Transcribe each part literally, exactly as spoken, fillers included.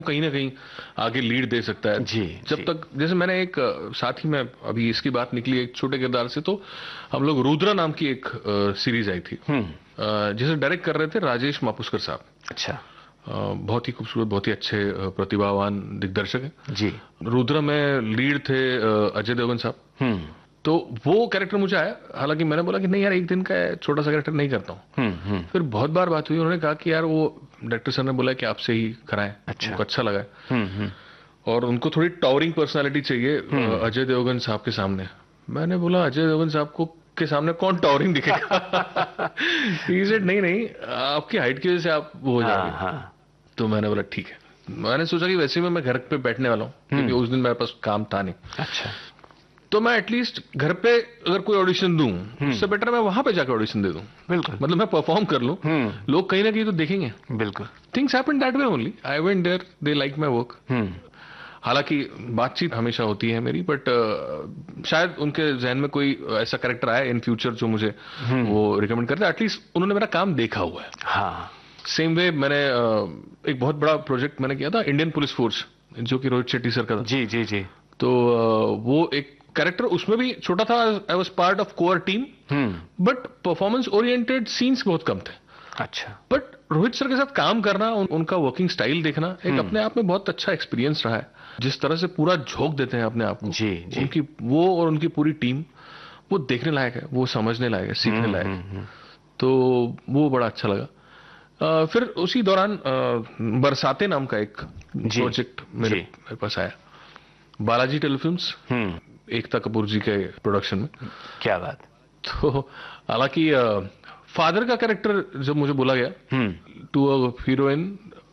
कहीं ना कहीं आगे लीड दे सकता है। जी जब जी। तक जैसे मैंने एक अ, साथ ही में अभी इसकी बात निकली एक छोटे किरदार से, तो हम लोग रुद्रा नाम की एक सीरीज आई थी, हम्म। अ, जिसे डायरेक्ट कर रहे थे राजेश मापुस्कर साहब। अच्छा। अ, बहुत ही खूबसूरत, बहुत ही अच्छे अ, प्रतिभावान दिग्दर्शक हैं। जी। रुद्रा में लीड थे अ, अजय देवगन साहब। हम्म तो वो कैरेक्टर मुझे आया, हालांकि मैंने बोला कि नहीं यार, एक दिन का है, छोटा सा कैरेक्टर नहीं करता हूँ। हम्म हम्म। फिर बहुत बार बात हुई, उन्होंने कहा कि यार वो डायरेक्टर सर ने बोला कि आपसे ही कराएं, अच्छा। उनको अच्छा लगा है। हम्म हम्म और उनको थोड़ी टावरिंग पर्सनालिटी चाहिए अ, हम्म। अजय देवगन साहब के सामने। मैंने बोला अजय देवगन साहब को के सामने कौन टावरिंग दिखेगा? ही सेड नहीं नहीं, आपकी हाइट की वजह से आप वो हो हाँ जाओगे। हाँ। तो मैंने बोला ठीक है। मैंने सोचा कि वैसे में मैं घर पे बैठने वाला हूँ, क्योंकि हम्म। उस दिन मेरे पास काम था नहीं। अच्छा। तो मैं एटलीस्ट घर पे अगर कोई ऑडिशन दूं, हम्म। उससे बेटर मैं वहां पे जाकर ऑडिशन दे दूं। बिल्कुल। मतलब मैं परफॉर्म कर लूं, हम्म। लोग कहीं ना कहीं तो देखेंगे। बिल्कुल। Things happen that way only. I went there, they like my work. हम्म। हालांकि बातचीत हमेशा होती है मेरी, बट शायद उनके जहन में कोई ऐसा कैरेक्टर आया इन फ्यूचर जो मुझे हम्म। वो रिकमेंड करते हैं। एटलीस्ट उन्होंने मेरा काम देखा हुआ है। हाँ। सेम वे मैंने अ, एक बहुत बड़ा प्रोजेक्ट मैंने किया था, इंडियन पुलिस फोर्स, जो कि रोहित शेट्टी सर का था। जी जी जी। तो अ, वो एक कैरेक्टर उसमें भी छोटा था। I was part of core team, hmm. But performance oriented scenes बहुत कम थे। अच्छा। बट रोहित सर के साथ काम करना, उन, उनका वर्किंग स्टाइल देखना एक हम्म। अपने आप में बहुत अच्छा एक्सपीरियंस रहा है। जिस तरह से पूरा झोंक देते हैं अपने आप को, जी जी। उनकी वो और उनकी पूरी टीम, वो देखने लायक है, वो समझने लायक है, सीखने हम्म लायक हम्म है। हम्म। तो वो बड़ा अच्छा लगा। अ, फिर उसी दौरान अ, बरसाते नाम का एक जी प्रोजेक्ट मेरे जी। मेरे पास आया, बालाजी टेलीफिल्म्स, हम्म। एकता कपूर जी के प्रोडक्शन में। क्या बात। तो हालांकि फादर का कैरेक्टर जब मुझे बोला गया हम्म। To a heroine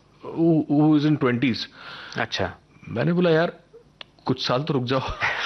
who is in twenties, अच्छा। मैंने बोला यार कुछ साल तो रुक जाओ।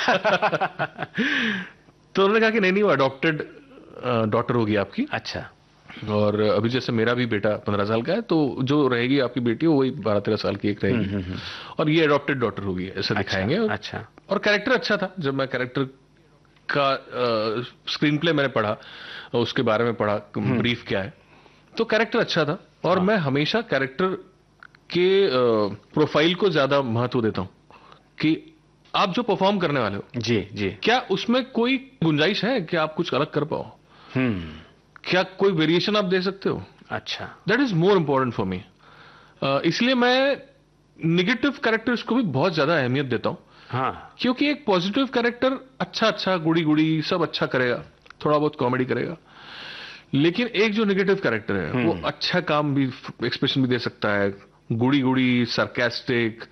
तो उन्होंने कहा कि नहीं नहीं, वो अडॉप्टेड डॉटर होगी आपकी। अच्छा। और अभी जैसे मेरा भी बेटा पंद्रह साल का है, तो जो रहेगी आपकी बेटी वो वही बारह तेरह साल की एक हम्म रहेगी, हम्म हम्म। और ये अडॉप्टेड डॉटर होगी, ऐसा अच्छा दिखाएंगे। और, अच्छा। और कैरेक्टर अच्छा था। जब मैं कैरेक्टर का स्क्रीन प्ले मैंने पढ़ा, उसके बारे में पढ़ा, हम्म ब्रीफ क्या है, तो कैरेक्टर अच्छा था। और हाँ। मैं हमेशा कैरेक्टर के प्रोफाइल को ज्यादा महत्व देता हूं, कि आप जो परफॉर्म करने वाले हो, जी जी। क्या उसमें कोई गुंजाइश है कि आप कुछ अलग कर पाओ, हम्म। क्या कोई वेरिएशन आप दे सकते हो। अच्छा। That is more important for me. इसलिए मैं निगेटिव कैरेक्टर्स को भी बहुत ज्यादा अहमियत देता हूं, हाँ। क्योंकि एक पॉजिटिव कैरेक्टर अच्छा अच्छा गुड़ी गुड़ी सब अच्छा करेगा, थोड़ा बहुत कॉमेडी करेगा। लेकिन एक जो निगेटिव कैरेक्टर है वो हम्म। अच्छा काम भी, एक्सप्रेशन भी दे सकता है, गुड़ी गुड़ी सरकास्टिक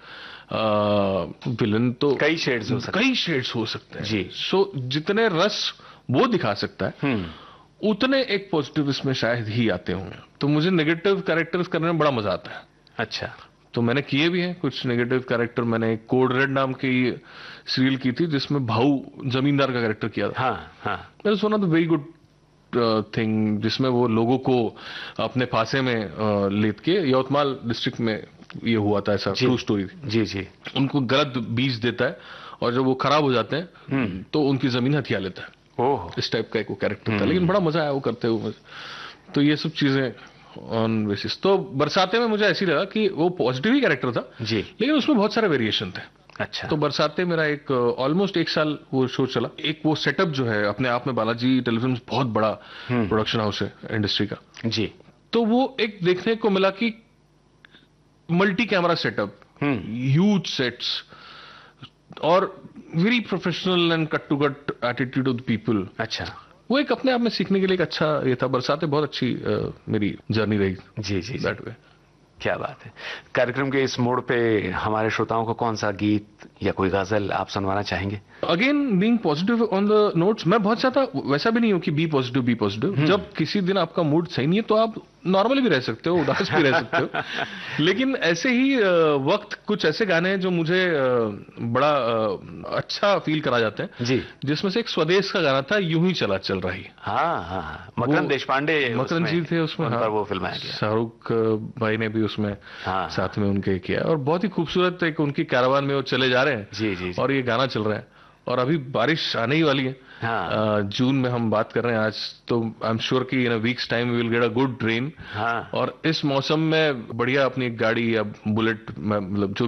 विलन, तो कई शेड्स हो सकते कई शेड्स हो सकते हैं। हैं। जी। सो जितने रस वो दिखा सकता है, हम्म। उतने एक पॉजिटिव इसमें शायद ही आते होंगे। तो मुझे नेगेटिव कैरेक्टर्स करने में बड़ा मजा आता है। अच्छा। तो मैंने किए भी हैं कुछ नेगेटिव कैरेक्टर। मैंने एक कोड रेड नाम की सीरियल की थी, जिसमें भाऊ जमींदार का कैरेक्टर किया था। हाँ हाँ। That was one of the very good thing, जिसमें वो लोगों को अपने फांसे में uh, लेट के, यवतमाल डिस्ट्रिक्ट में ये हुआ था, ऐसा जी ट्रू स्टोरी थी। जी जी। उनको गलत बीज देता है, और जब वो खराब हो जाते हैं हम्म। तो उनकी जमीन हथिया लेता है। ओह। इस टाइप का एक वो कैरेक्टर था, लेकिन हम्म। बड़ा मजा आया वो करते हुए मुझे। तो ये सब चीजें ऑन बेसिस, तो बरसाते में मुझे ऐसी लगा कि वो पॉजिटिव ही कैरेक्टर था, जी। लेकिन उसमें बहुत सारे वेरिएशन थे। अच्छा। तो बरसाते मेरा एक ऑलमोस्ट एक साल वो शो चला। एक वो सेटअप जो है अपने आप में, बालाजी टेलीफिल्म्स बहुत बड़ा हम्म। प्रोडक्शन हाउस है इंडस्ट्री का। जी। तो वो एक देखने को मिला कि मल्टी कैमरा सेटअप, हम्म। ह्यूज सेट्स, और very professional and cut to cut attitude of the people. अच्छा। वो एक अपने आप में सीखने के लिए एक अच्छा ये था। बरसाते बहुत अच्छी uh, मेरी जर्नी रही जी जी जी। That way. क्या बात है। कार्यक्रम के इस मोड़ पे हमारे श्रोताओं को कौन सा गीत या कोई गजल आप सुनवाना चाहेंगे? Again being positive on the notes, मैं बहुत ज्यादा वैसा भी नहीं हूं कि बी पॉजिटिव बी पॉजिटिव। जब किसी दिन आपका मूड सही नहीं है तो आप नॉर्मली भी रह सकते हो, उदास भी रह सकते हो। लेकिन ऐसे ही अ, वक्त कुछ ऐसे गाने हैं जो मुझे अ, बड़ा अ, अच्छा फील करा जाते हैं। जी। जिसमें से एक स्वदेश का गाना था, यूं ही चला चल रही। हाँ हाँ हाँ। मकरंद देशपांडे मकरंद जी थे उसमें, उन हाँ, पर वो फिल्माया गया। शाहरुख भाई ने भी उसमें हाँ साथ में उनके किया, और बहुत ही खूबसूरत एक उनकी कारवान में वो चले जा रहे हैं, जी जी जी। और ये गाना चल रहा है। और अभी बारिश आने ही वाली है। हाँ। जून में हम बात कर रहे हैं आज, तो आई एम श्योर कि इन अ weeks time we will get a good rain. हाँ। और इस मौसम में बढ़िया अपनी एक गाड़ी या बुलेट मतलब जो